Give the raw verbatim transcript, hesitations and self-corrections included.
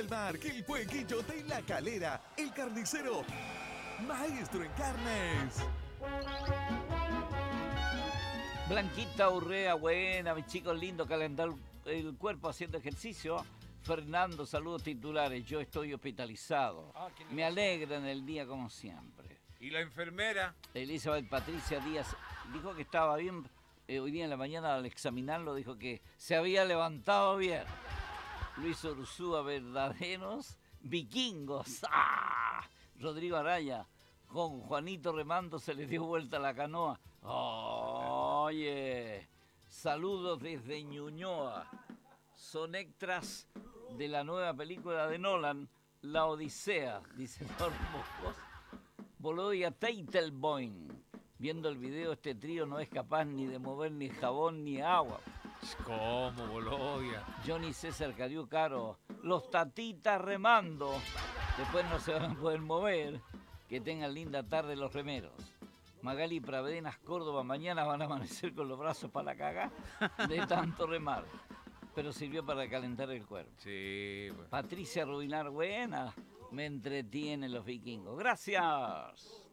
del Mar, que el Puequillo de La Calera, el carnicero, maestro en carnes. Blanquita Urrea, buena, mis chicos lindos, calentar el cuerpo haciendo ejercicio. Fernando, saludos titulares, yo estoy hospitalizado. Ah, Me alegra en el día como siempre. ¿Y la enfermera? Elizabeth Patricia Díaz dijo que estaba bien, eh, hoy día en la mañana al examinarlo dijo que se había levantado bien. Luis Ursúa, verdaderos vikingos. ¡Ah! Rodrigo Araya, con Juanito remando se le dio vuelta la canoa. Oye, saludos desde Ñuñoa. Son extras de la nueva película de Nolan, La Odisea, dice Normo. Bolodia Teitelboim. Viendo el video, este trío no es capaz ni de mover ni jabón ni agua. ¿Cómo, Bolodia? Johnny César Cariú Caro, los tatitas remando. Después no se van a poder mover. Que tengan linda tarde los remeros. Magali Pravedenas Córdoba, mañana van a amanecer con los brazos para la caga de tanto remar. Pero sirvió para calentar el cuerpo. Sí, pues. Patricia Rubinar, buena, me entretienen los vikingos. Gracias.